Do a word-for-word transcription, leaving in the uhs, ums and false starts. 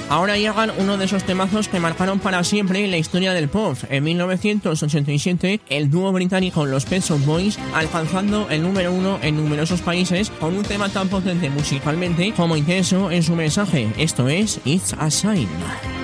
Ahora llegan uno de esos temazos que marcaron para siempre la historia del pop. En mil novecientos ochenta y siete, el dúo británico Los Pet Shop Boys alcanzando el número uno en numerosos países con un tema tan potente musicalmente como intenso en su mensaje. Esto es It's a Sign.